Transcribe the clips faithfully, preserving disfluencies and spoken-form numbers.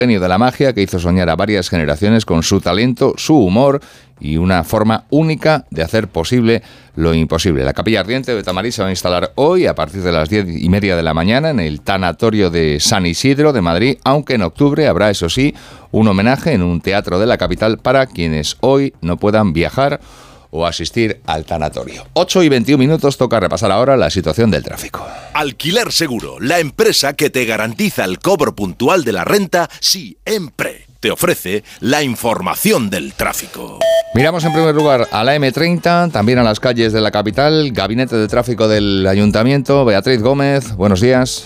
genio de la magia que hizo soñar a varias generaciones con su talento, su humor y una forma única de hacer posible lo imposible. La Capilla Ardiente de Tamarí se va a instalar hoy a partir de las diez y media de la mañana en el Tanatorio de San Isidro de Madrid, aunque en octubre habrá, eso sí, un homenaje en un teatro de la capital para quienes hoy no puedan viajar o asistir al tanatorio. ocho y veintiún minutos, toca repasar ahora la situación del tráfico. Alquiler Seguro, la empresa que te garantiza el cobro puntual de la renta siempre. Te ofrece la información del tráfico. Miramos en primer lugar a la eme treinta, también a las calles de la capital. Gabinete de Tráfico del Ayuntamiento, Beatriz Gómez, buenos días.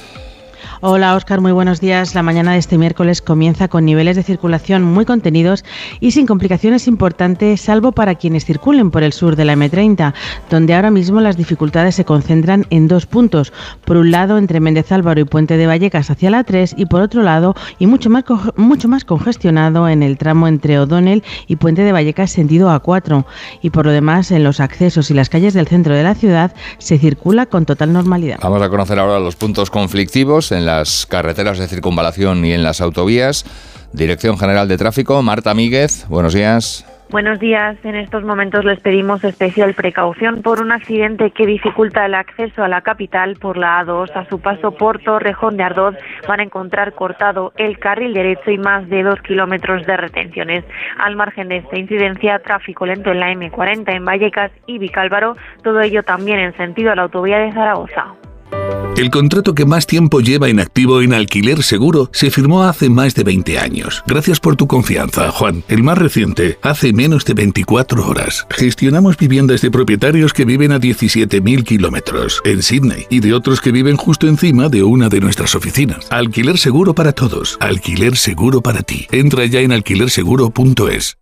Hola Óscar, muy buenos días. La mañana de este miércoles comienza con niveles de circulación muy contenidos y sin complicaciones importantes, salvo para quienes circulen por el sur de la eme treinta, donde ahora mismo las dificultades se concentran en dos puntos. Por un lado, entre Méndez Álvaro y Puente de Vallecas hacia la tres, y por otro lado, y mucho más, mucho más congestionado en el tramo entre O'Donnell y Puente de Vallecas sentido A cuatro. Y por lo demás, en los accesos y las calles del centro de la ciudad se circula con total normalidad. Vamos a conocer ahora los puntos conflictivos en las carreteras de circunvalación y en las autovías. Dirección General de Tráfico, Marta Míguez, buenos días. Buenos días. En estos momentos les pedimos especial precaución por un accidente que dificulta el acceso a la capital por la A dos. A su paso por Torrejón de Ardoz van a encontrar cortado el carril derecho y más de dos kilómetros de retenciones. Al margen de esta incidencia, tráfico lento en la eme cuarenta en Vallecas y Vicálvaro, todo ello también en sentido a la autovía de Zaragoza. El contrato que más tiempo lleva en activo en Alquiler Seguro se firmó hace más de veinte años. Gracias por tu confianza, Juan. El más reciente, hace menos de veinticuatro horas. Gestionamos viviendas de propietarios que viven a diecisiete mil kilómetros en Sydney y de otros que viven justo encima de una de nuestras oficinas. Alquiler Seguro para todos. Alquiler Seguro para ti. Entra ya en alquiler seguro punto es.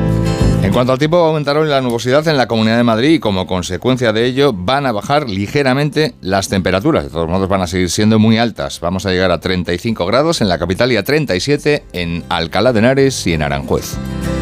En cuanto al tiempo, va a aumentar hoy la nubosidad en la Comunidad de Madrid y como consecuencia de ello van a bajar ligeramente las temperaturas. De todos modos van a seguir siendo muy altas. Vamos a llegar a treinta y cinco grados en la capital y a treinta y siete en Alcalá de Henares y en Aranjuez.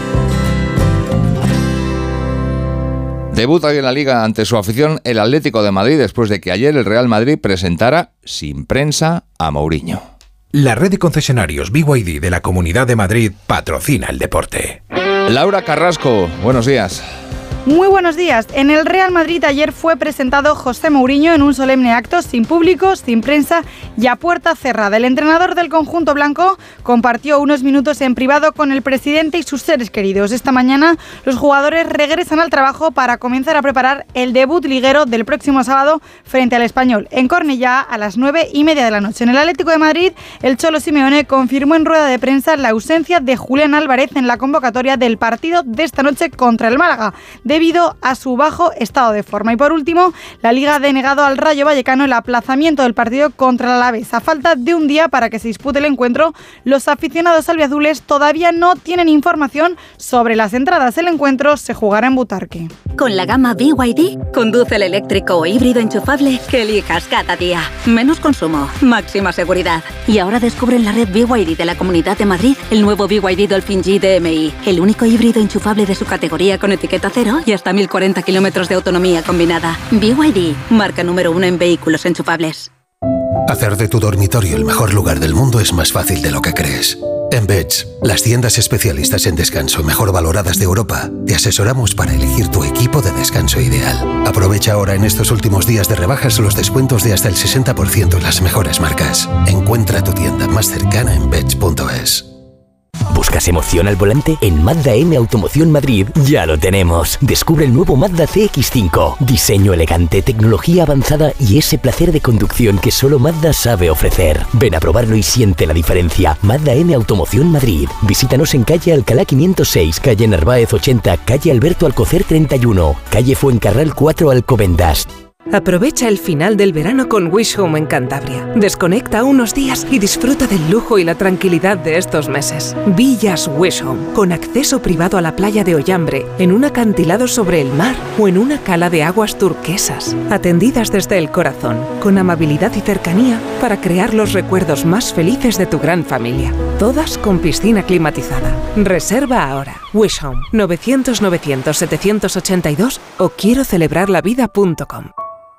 Debuta hoy en la Liga ante su afición el Atlético de Madrid después de que ayer el Real Madrid presentara sin prensa a Mourinho. La red de concesionarios B Y D de la Comunidad de Madrid patrocina el deporte. Laura Carrasco, buenos días. Muy buenos días. En el Real Madrid ayer fue presentado José Mourinho en un solemne acto sin público, sin prensa y a puerta cerrada. El entrenador del conjunto blanco compartió unos minutos en privado con el presidente y sus seres queridos. Esta mañana los jugadores regresan al trabajo para comenzar a preparar el debut liguero del próximo sábado frente al Español en Cornellá a las nueve y media de la noche. En el Atlético de Madrid, el Cholo Simeone confirmó en rueda de prensa la ausencia de Julián Álvarez en la convocatoria del partido de esta noche contra el Málaga, debido a su bajo estado de forma. Y por último, la Liga ha denegado al Rayo Vallecano el aplazamiento del partido contra el Alavés. A falta de un día para que se dispute el encuentro, los aficionados albiazules todavía no tienen información sobre las entradas. El encuentro se jugará en Butarque. Con la gama B Y D, conduce el eléctrico o híbrido enchufable que elijas cada día. Menos consumo, máxima seguridad. Y ahora descubre en la red B Y D de la Comunidad de Madrid el nuevo B Y D Dolphin G D M I, el único híbrido enchufable de su categoría con etiqueta cero y hasta mil cuarenta kilómetros de autonomía combinada. B Y D, marca número uno en vehículos enchufables. Hacer de tu dormitorio el mejor lugar del mundo es más fácil de lo que crees. En Beds, las tiendas especialistas en descanso mejor valoradas de Europa, te asesoramos para elegir tu equipo de descanso ideal. Aprovecha ahora en estos últimos días de rebajas los descuentos de hasta el sesenta por ciento en las mejores marcas. Encuentra tu tienda más cercana en beds punto es. ¿Buscas emoción al volante? En Mazda M Automoción Madrid ya lo tenemos. Descubre el nuevo Mazda C X cinco. Diseño elegante, tecnología avanzada y ese placer de conducción que solo Mazda sabe ofrecer. Ven a probarlo y siente la diferencia. Mazda M Automoción Madrid. Visítanos en calle Alcalá quinientos seis, calle Narváez ochenta, calle Alberto Alcocer treinta y uno, calle Fuencarral cuatro Alcobendas. Aprovecha el final del verano con Wish Home en Cantabria. Desconecta unos días y disfruta del lujo y la tranquilidad de estos meses. Villas Wish Home, con acceso privado a la playa de Ollambre, en un acantilado sobre el mar o en una cala de aguas turquesas. Atendidas desde el corazón, con amabilidad y cercanía para crear los recuerdos más felices de tu gran familia. Todas con piscina climatizada. Reserva ahora. Wish Home, novecientos novecientos setecientos ochenta y dos o quiero celebrar la vida punto com.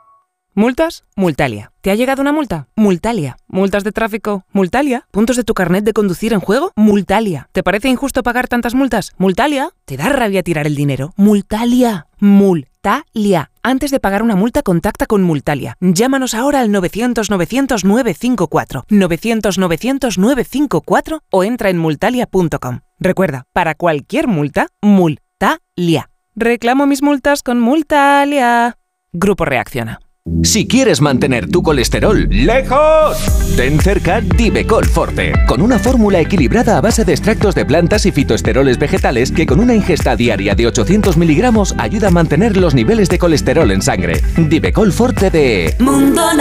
¿Multas? Multalia. ¿Te ha llegado una multa? Multalia. ¿Multas de tráfico? Multalia. ¿Puntos de tu carnet de conducir en juego? Multalia. ¿Te parece injusto pagar tantas multas? Multalia. ¿Te da rabia tirar el dinero? Multalia. Multalia. Antes de pagar una multa, contacta con Multalia. Llámanos ahora al novecientos novecientos nueve cinco cuatro, novecientos novecientos nueve cinco cuatro o entra en multalia punto com. Recuerda, para cualquier multa, Multalia. Reclamo mis multas con Multalia. Grupo Reacciona. Si quieres mantener tu colesterol lejos, ten cerca Divecol Forte, con una fórmula equilibrada a base de extractos de plantas y fitoesteroles vegetales que con una ingesta diaria de ochocientos miligramos ayuda a mantener los niveles de colesterol en sangre. Divecol Forte de Mundo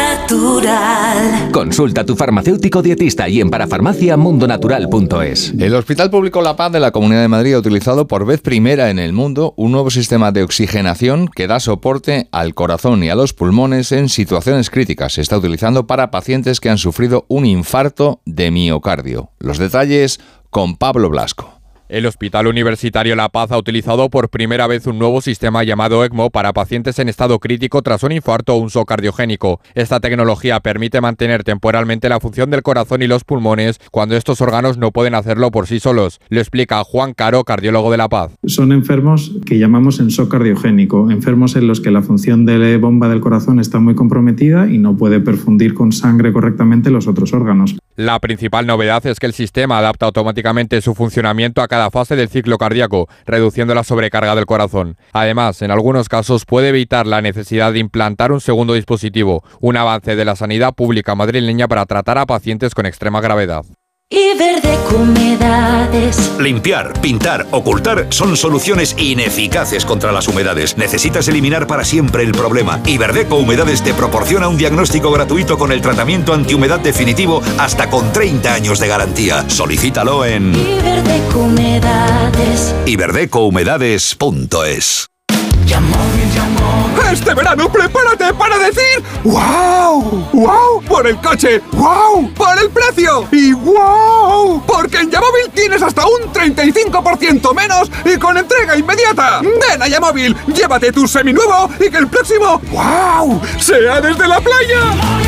Natural. Consulta a tu farmacéutico dietista y en parafarmacia mundonatural punto es. El Hospital Público La Paz de la Comunidad de Madrid ha utilizado por vez primera en el mundo un nuevo sistema de oxigenación que da soporte al corazón y a los pulmones en situaciones críticas. Se está utilizando para pacientes que han sufrido un infarto de miocardio. Los detalles con Pablo Blasco. El Hospital Universitario La Paz ha utilizado por primera vez un nuevo sistema llamado ECMO para pacientes en estado crítico tras un infarto o un shock cardiogénico. Esta tecnología permite mantener temporalmente la función del corazón y los pulmones cuando estos órganos no pueden hacerlo por sí solos. Lo explica Juan Caro, cardiólogo de La Paz. Son enfermos que llamamos en shock cardiogénico, enfermos en los que la función de la bomba del corazón está muy comprometida y no puede perfundir con sangre correctamente los otros órganos. La principal novedad es que el sistema adapta automáticamente su funcionamiento a cada fase del ciclo cardíaco, reduciendo la sobrecarga del corazón. Además, en algunos casos puede evitar la necesidad de implantar un segundo dispositivo, un avance de la sanidad pública madrileña para tratar a pacientes con extrema gravedad. Iberdeco Humedades. Limpiar, pintar, ocultar son soluciones ineficaces contra las humedades. Necesitas eliminar para siempre el problema. Iberdeco Humedades te proporciona un diagnóstico gratuito con el tratamiento antihumedad definitivo hasta con treinta años de garantía. Solicítalo en Iberdeco Humedades. iberdeco humedades punto es. Este verano prepárate para decir ¡wow! ¡Wow! Por el coche, ¡wow! Por el precio y ¡wow! Porque en Yamóvil tienes hasta un treinta y cinco por ciento menos y con entrega inmediata. Ven a Yamóvil, llévate tu seminuevo y que el próximo ¡wow! sea desde la playa.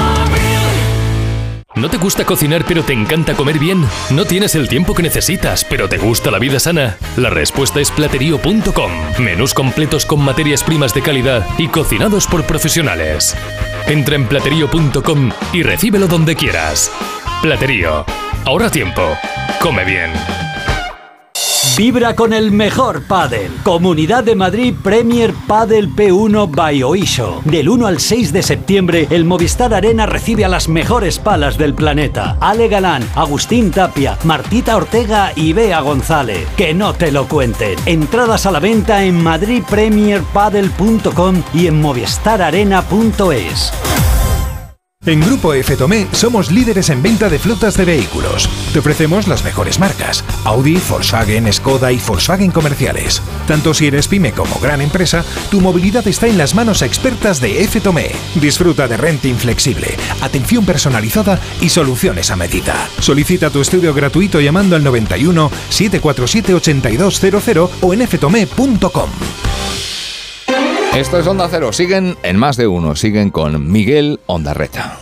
¿No te gusta cocinar pero te encanta comer bien? ¿No tienes el tiempo que necesitas pero te gusta la vida sana? La respuesta es platerío punto com. Menús completos con materias primas de calidad y cocinados por profesionales. Entra en platerío punto com y recíbelo donde quieras. Platerío. Ahorra tiempo. Come bien. Vibra con el mejor pádel. Comunidad de Madrid Premier Padel P uno by Oisho. Del uno al seis de septiembre, el Movistar Arena recibe a las mejores palas del planeta. Ale Galán, Agustín Tapia, Martita Ortega y Bea González. Que no te lo cuenten. Entradas a la venta en madrid premier padel punto com y en movistar arena punto es. En Grupo F Tomé somos líderes en venta de flotas de vehículos. Te ofrecemos las mejores marcas: Audi, Volkswagen, Skoda y Volkswagen comerciales. Tanto si eres pyme como gran empresa, tu movilidad está en las manos expertas de F Tomé. Disfruta de renting flexible, atención personalizada y soluciones a medida. Solicita tu estudio gratuito llamando al noventa y uno, setecientos cuarenta y siete, ochenta y dos cero cero o en f tomé punto com. Esto es Onda Cero. Siguen en Más de Uno. Siguen con Miguel Ondarreta.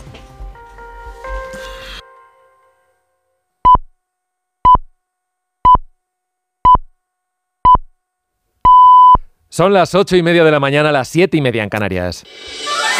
Son las ocho y media de la mañana, las siete y media en Canarias.